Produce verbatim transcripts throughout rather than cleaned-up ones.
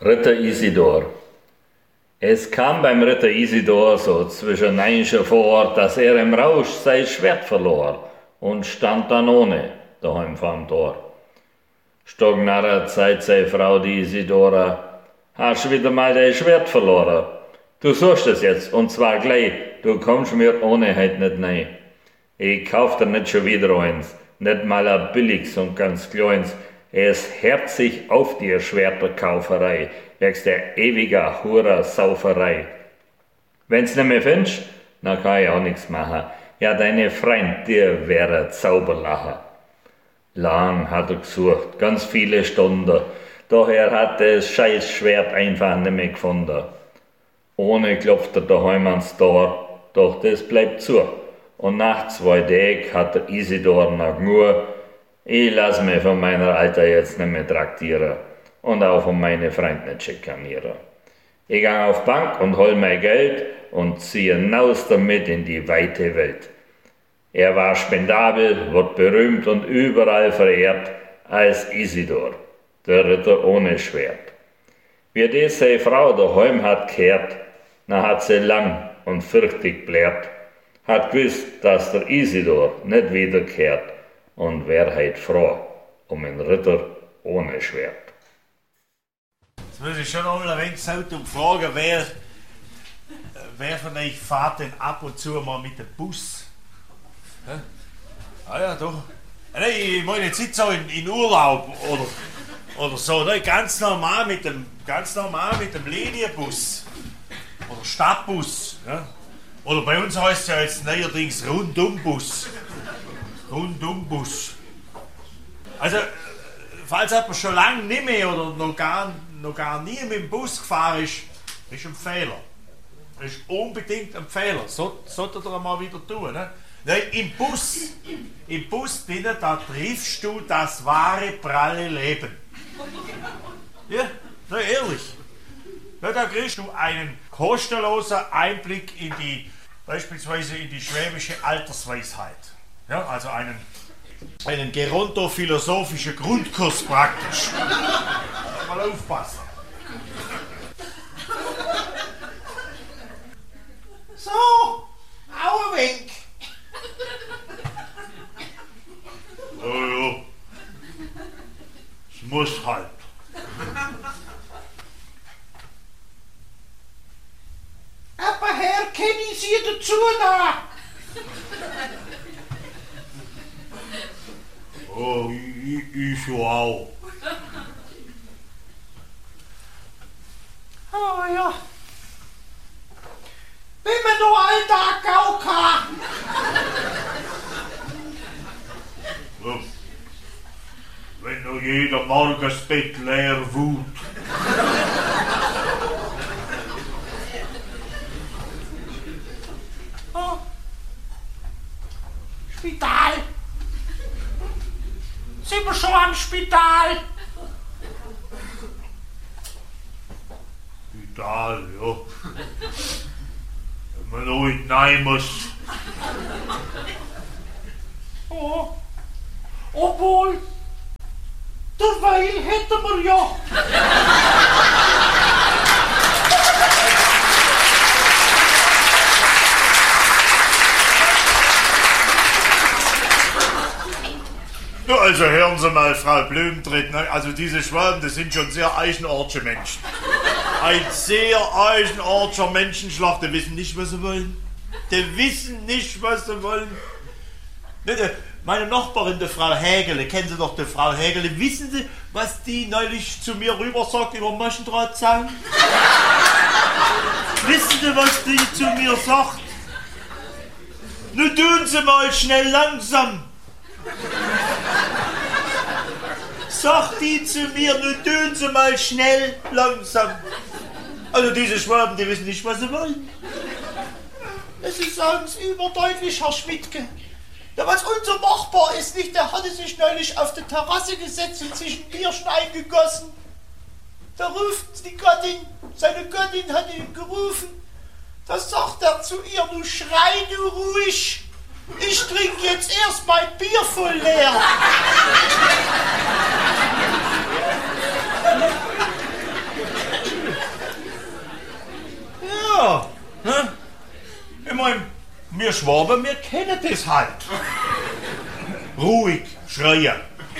Ritter Isidor. Es kam beim Ritter Isidor so zwischen Neinsche vor, dass er im Rausch sein Schwert verlor und stand dann ohne daheim vorm Tor. Stognarre Zeit sei Frau die Isidora, hast wieder mal dein Schwert verloren. Du suchst es jetzt, und zwar gleich, du kommst mir ohne heut nicht nei. Ich kauf dir nicht schon wieder eins, nicht mal ein billiges und ganz kleins. Es herzig auf dir Schwerterkauferei, wächst der ewiger Hurer Sauferei. Wenn's nicht mehr findest, dann kann ich auch nix machen. Ja, deine Freund, dir wäre Zauberlacher. Lang hat er gesucht, ganz viele Stunden, doch er hat das scheiß Schwert einfach nicht mehr gefunden. Ohne klopft er daheim ans Tor, doch das bleibt zu. Und nach zwei Tagen hat der Isidor noch nur, ich lass mich von meiner Alter jetzt nicht mehr traktieren und auch von meinen Freunden nicht schikanieren. Ich gang auf Bank und hol mein Geld und ziehe hinaus damit in die weite Welt. Er war spendabel, wird berühmt und überall verehrt als Isidor, der Ritter ohne Schwert. Wie das seine Frau daheim hat gehört, na hat sie lang und fürchtig blärt, hat gewusst, dass der Isidor nicht wiederkehrt und wär heut froh um einen Ritter ohne Schwert. Jetzt muss ich schon noch ein wenig Zeit und fragen, wer, wer von euch fährt denn ab und zu mal mit dem Bus? Hä? Ah ja, doch. Nein, ich meine jetzt nicht so in, in Urlaub oder, oder so, ne? ganz normal mit dem, ganz normal mit dem Linienbus oder Stadtbus. Ja? Oder bei uns heißt es ja jetzt neuerdings Rundumbus. Rundumbus. Also, falls jemand schon lange nicht mehr oder noch gar, noch gar nie mit dem Bus gefahren ist, ist ein Fehler. Das ist unbedingt ein Fehler. So, sollte er mal wieder tun. Ne? Nein, im Bus, im Bus drinnen, da triffst du das wahre, pralle Leben. Ja, na ehrlich. Ja, da kriegst du einen kostenlosen Einblick in die, beispielsweise in die schwäbische Altersweisheit. Ja, also einen, einen gerontophilosophischen Grundkurs praktisch. Mal aufpassen. So, auch ein Wink. Ja, ja. Es muss halt. Aber Herr, kenne ich Sie dazu da? Oh, ich, ich ja auch. Oh ja. Wenn man nur Alltag Gau kann. Ja. Wenn noch jeder Morgen das Bett leer wut. Oh. Spital. Sind wir schon am Spital? Spital, ja. Wenn man noch hinein muss. Oh. Obwohl, derweil hätten wir ja. Ja, also hören Sie mal, Frau Blumentritt, ne? Also diese Schwaben, das sind schon sehr eigenartige Menschen. Ein sehr eigenartiger Menschenschlag, die wissen nicht, was sie wollen. Die wissen nicht, was sie wollen. Meine Nachbarin, die Frau Hägele, kennen Sie doch die Frau Hägele, wissen Sie, was die neulich zu mir rüber sagt über Maschendrahtzaun? Wissen Sie, was die zu mir sagt? Nun tun Sie mal schnell langsam. Sagt die zu mir, nun tun Sie mal schnell langsam. Also diese Schwaben, die wissen nicht, was sie wollen. Es ist ganz überdeutlich, Herr Schmidtke. Ja, was unser Nachbar ist nicht, der hatte sich neulich auf die Terrasse gesetzt und sich ein Bierchen eingegossen. Da ruft die Göttin, seine Göttin hat ihn gerufen. Da sagt er zu ihr, du schrei du ruhig. Ich trinke jetzt erst mein Bier voll leer. Schwaben, wir kennen das halt. Ruhig schreien.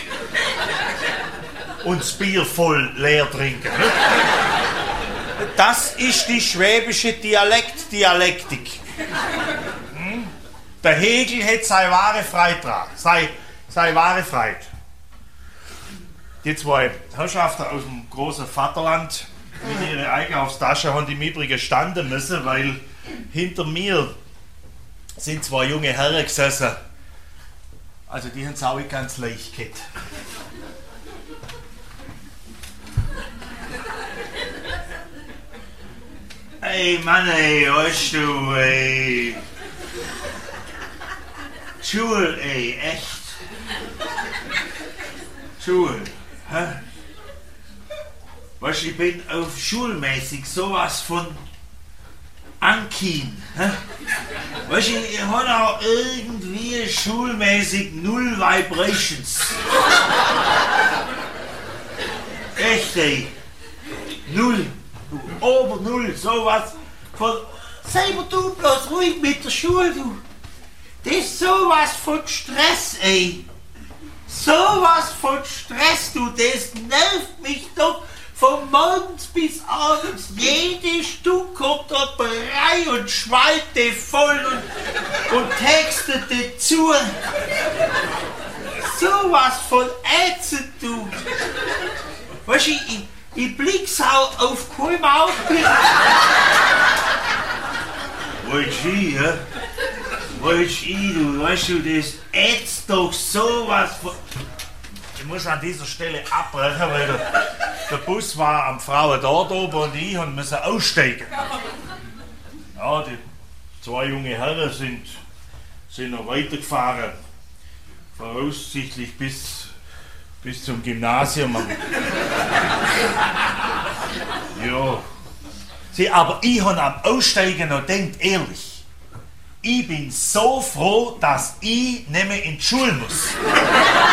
Und das Bier voll leer trinken. Ne? Das ist die schwäbische Dialekt-Dialektik. Hm? Der Hegel hat seine wahre Freude dran. Seine, seine wahre Freude. Die zwei Herrschaften aus dem großen Vaterland mit ihrer Einkaufstasche haben im Übrigen standen müssen, weil hinter mir sind zwei junge Herren gesessen. Also die haben es auch nicht ganz leicht gehabt. Ey Mann, ey, weißt du, ey. Schule, ey, echt. Schule, hä? Weißt du, ich bin auf schulmäßig sowas von Ankin, hä? Weißt du, ich habe auch irgendwie schulmäßig null Vibrations. Echt, ey. Null. Ober null, sowas von. Sei mal du bloß ruhig mit der Schule, du. Das ist sowas von Stress, ey. Sowas von Stress, du. Das nervt mich doch von morgens bis abends. Jede Stunde kommt da Brei und Schwalte voll und, und Texte dazu. Sowas von ätzend, du. Weißt du, ich, ich blick's auch auf keinem Auge. Weißt du, ja? Weißt du, du, weißt du, das ätzt doch sowas von. Ich muss an dieser Stelle abbrechen, weil der, der Bus war am Frauendort oben und ich musste aussteigen. Ja, die zwei junge Herren sind, sind noch weitergefahren. Voraussichtlich bis, bis zum Gymnasium. Ja. Sie, aber ich habe am Aussteigen noch gedacht, ehrlich, ich bin so froh, dass ich nicht mehr in die Schule muss.